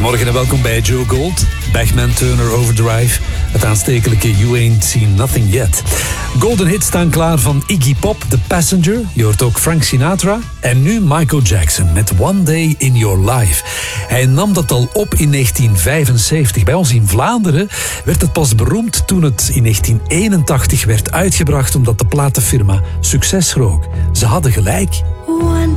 Goedemorgen en welkom bij Joe Gold. Bachman Turner Overdrive. Het aanstekelijke You Ain't Seen Nothing Yet. Golden hits staan klaar van Iggy Pop, The Passenger. Je hoort ook Frank Sinatra. En nu Michael Jackson met One Day in Your Life. Hij nam dat al op in 1975. Bij ons in Vlaanderen werd het pas beroemd toen het in 1981 werd uitgebracht omdat de platenfirma succes rook. Ze hadden gelijk.